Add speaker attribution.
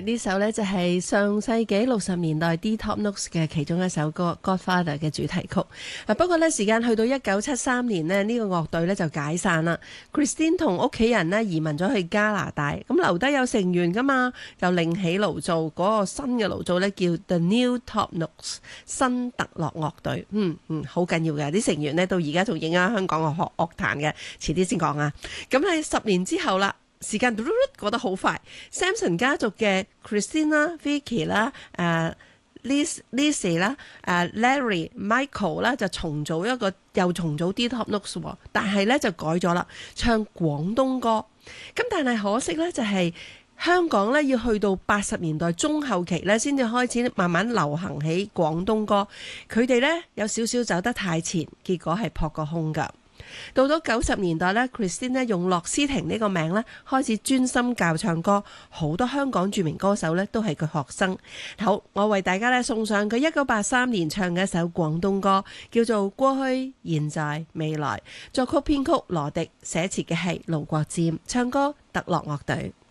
Speaker 1: 呢首呢，就係上世紀60年代 The Top Notes 嘅其中一首歌《Godfather》嘅主題曲。不過呢，時間去到1973年呢，呢個樂隊呢就解散啦。Christine 同屋企人呢移民咗去加拿大，咁留低有成員噶嘛，就另起爐灶，嗰個新嘅爐灶呢，叫 The New Top Notes 新特樂樂隊。好緊要嘅，啲成員呢，到而家仲影響香港嘅樂壇嘅，遲啲先講啊。咁喺10年之後啦。時間過得好快 ，Samson 家族嘅 Christine 啦、Vicky 啦、Lizzie 啦、Larry、Michael 啦，就又重組 The Top Notes 喎，但係咧就改咗啦，唱廣東歌。咁但係可惜咧，就係香港咧要去到80年代中後期咧，先至開始慢慢流行起廣東歌。佢哋咧有少少走得太前，結果係撲個空㗎。到咗90年代咧 ，Christine 咧用樂思婷呢個名咧開始專心教唱歌，好多香港著名歌手咧都係佢學生。好，我為大家咧送上佢1983年唱嘅一首廣東歌，叫做《過去、現在、未來》，作曲編曲羅迪，寫詞嘅係盧國沾，唱歌特樂樂隊。